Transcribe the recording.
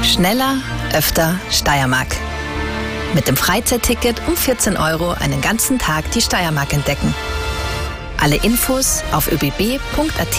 Schneller, öfter Steiermark. Mit dem Freizeitticket um 14 € einen ganzen Tag die Steiermark entdecken. Alle Infos auf öbb.at/Steiermark.